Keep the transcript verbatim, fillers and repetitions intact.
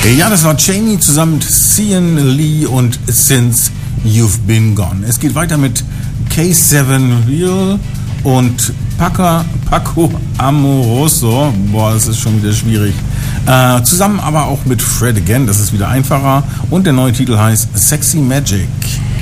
Ja, das war Jamie zusammen mit Cian Lee und Since You've Been Gone. Es geht weiter mit K sieben Real und Paco, Paco Amoroso. Boah, das ist schon wieder schwierig. Äh, zusammen aber auch mit Fred Again, das ist wieder einfacher. Und der neue Titel heißt Sexy Magic.